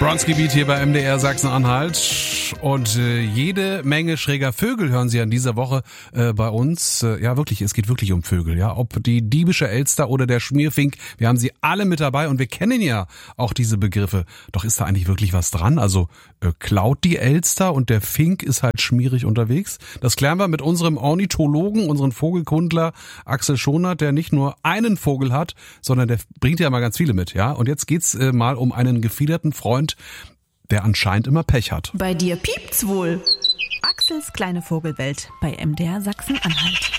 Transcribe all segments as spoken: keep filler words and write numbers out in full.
Bronski-Beat hier bei M D R Sachsen-Anhalt und äh, jede Menge schräger Vögel hören Sie an dieser Woche äh, bei uns. Äh, ja, wirklich, es geht wirklich um Vögel, ja, ob die diebische Elster oder der Schmierfink, wir haben sie alle mit dabei und wir kennen ja auch diese Begriffe. Doch ist da eigentlich wirklich was dran? Also äh, klaut die Elster und der Fink ist halt schmierig unterwegs? Das klären wir mit unserem Ornithologen, unseren Vogelkundler Axel Schonert, der nicht nur einen Vogel hat, sondern der bringt ja mal ganz viele mit, ja. Und jetzt geht's äh, mal um einen gefiederten Freund, der anscheinend immer Pech hat. Bei dir piept's wohl. Axels kleine Vogelwelt bei M D R Sachsen-Anhalt.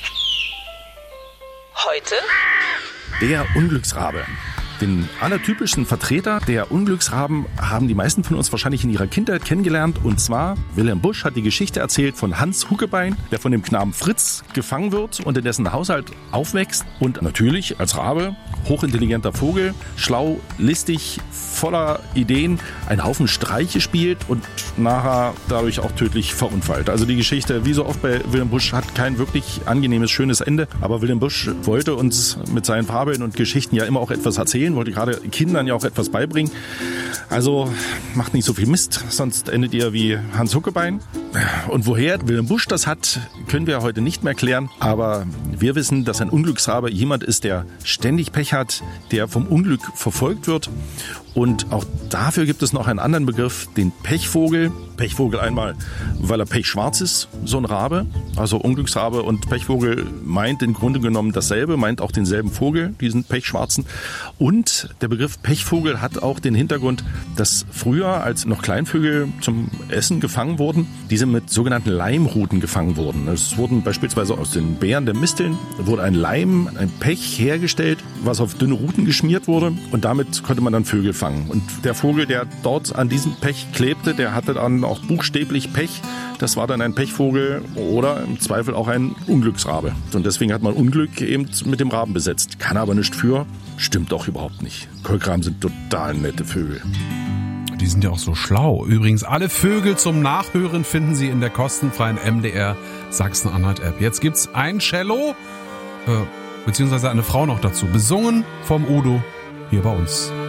Heute der Unglücksrabe. Den allertypischen Vertreter der Unglücksraben haben die meisten von uns wahrscheinlich in ihrer Kindheit kennengelernt. Und zwar, Wilhelm Busch hat die Geschichte erzählt von Hans Huckebein, der von dem Knaben Fritz gefangen wird und in dessen Haushalt aufwächst. Und natürlich als Rabe, hochintelligenter Vogel, schlau, listig, voller Ideen, einen Haufen Streiche spielt und nachher dadurch auch tödlich verunfallt. Also die Geschichte, wie so oft bei Wilhelm Busch, hat kein wirklich angenehmes, schönes Ende. Aber Wilhelm Busch wollte uns mit seinen Fabeln und Geschichten ja immer auch etwas erzählen, wollte gerade Kindern ja auch etwas beibringen. Also macht nicht so viel Mist, sonst endet ihr wie Hans Huckebein. Und woher Wilhelm Busch das hat, können wir heute nicht mehr klären. Aber wir wissen, dass ein Unglücksrabe jemand ist, der ständig Pech hat, der vom Unglück verfolgt wird. Und auch dafür gibt es noch einen anderen Begriff, den Pechvogel. Pechvogel einmal, weil er pechschwarz ist, so ein Rabe. Also Unglücksrabe und Pechvogel meint im Grunde genommen dasselbe, meint auch denselben Vogel, diesen pechschwarzen. Und der Begriff Pechvogel hat auch den Hintergrund, dass früher, als noch Kleinvögel zum Essen gefangen wurden, diese mit sogenannten Leimruten gefangen wurden. Es wurden beispielsweise aus den Beeren der Misteln, wurde ein Leim, ein Pech hergestellt, was auf dünne Ruten geschmiert wurde und damit konnte man dann Vögel fangen. Und der Vogel, der dort an diesem Pech klebte, der hatte dann auch buchstäblich Pech. Das war dann ein Pechvogel oder im Zweifel auch ein Unglücksrabe. Und deswegen hat man Unglück eben mit dem Raben besetzt. Kann aber nicht für, stimmt doch überhaupt nicht. Kolkraben sind total nette Vögel. Die sind ja auch so schlau. Übrigens, alle Vögel zum Nachhören finden Sie in der kostenfreien M D R Sachsen-Anhalt-App. Jetzt gibt's ein Cello, äh, beziehungsweise eine Frau noch dazu, besungen vom Udo hier bei uns.